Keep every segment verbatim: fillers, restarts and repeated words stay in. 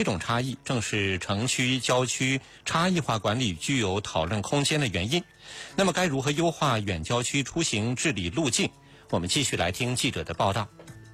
种差异正是城区、郊区差异化管理具有讨论空间的原因。那么，该如何优化远郊区出行治理路径？我们继续来听记者的报道。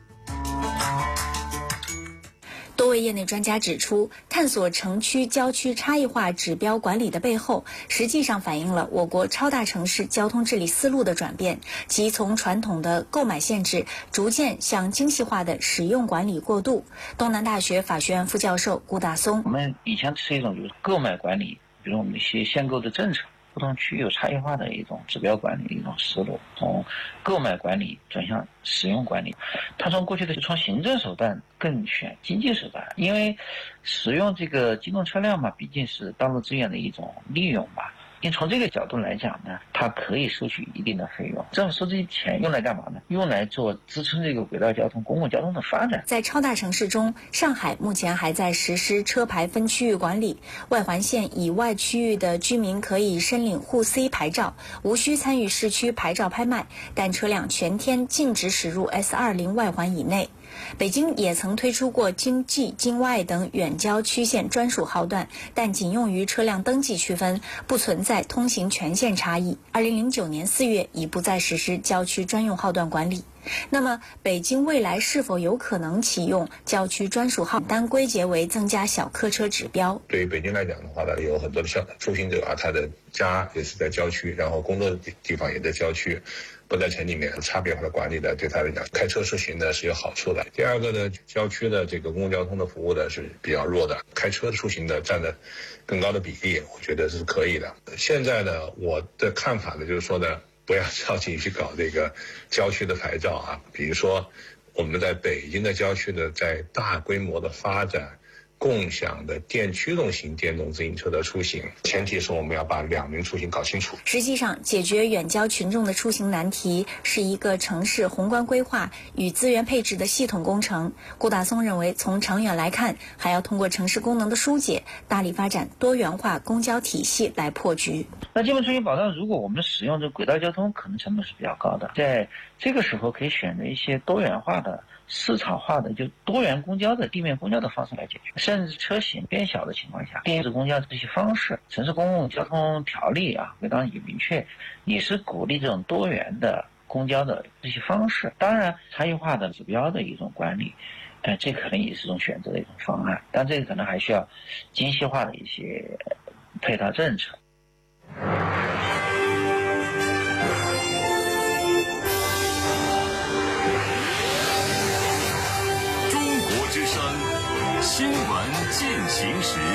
多位业内专家指出，探索城区、郊区差异化指标管理的背后，实际上反映了我国超大城市交通治理思路的转变，即从传统的购买限制，逐渐向精细化的使用管理过渡。东南大学法学院副教授顾大松： 我们以前是一种就是购买管理，比如我们一些限购的政策。不同区域有差异化的一种指标管理的一种思路，从购买管理转向使用管理。它从过去的从行政手段更选经济手段，因为使用这个机动车辆嘛，毕竟是道路资源的一种利用嘛。因为从这个角度来讲呢，它可以收取一定的费用。政府收这些钱用来干嘛呢？用来做支撑这个轨道交通、公共交通的发展。 在超大城市中，上海目前还在实施车牌分区域管理，外环线以外区域的居民可以申领沪 C 牌照，无需参与市区牌照拍卖，但车辆全天禁止驶入 S 二十 外环以内。北京也曾推出过京冀、京外等远郊区县专属号段，但仅用于车辆登记区分，不存在通行全线差异。二零零九年四月已不再实施郊区专用号段管理。那么，北京未来是否有可能启用郊区专属号单归结为增加小客车指标？ 对于北京来讲的话呢，有很多的小出行者啊，他的家也是在郊区，然后工作的地方也在郊区。不在城里面，差别化的管理呢，对他来讲，开车出行呢是有好处的。第二个呢，郊区的这个公共交通的服务呢是比较弱的，开车出行呢占的更高的比例，我觉得是可以的。现在呢，我的看法呢就是说呢，不要着急去搞这个郊区的牌照啊，比如说我们在北京的郊区呢，在大规模的发展共享的电驱动型电动自行车的出行，前提是我们要把两轮出行搞清楚。 实际上，解决远郊群众的出行难题是一个城市宏观规划与资源配置的系统工程。顾大松认为，从长远来看，还要通过城市功能的疏解，大力发展多元化公交体系来破局。 那基本出行保障，如果我们使用这轨道交通，可能成本是比较高的，在这个时候可以选择一些多元化的、市场化的，就多元公交的地面公交的方式来解决，甚至车型变小的情况下，电子公交这些方式，城市公共交通条例啊，会当也明确，也是鼓励这种多元的公交的这些方式。当然，差异化的指标的一种管理，呃，这可能也是一种选择的一种方案，但这个可能还需要精细化的一些配套政策。 中国之声新闻进行时。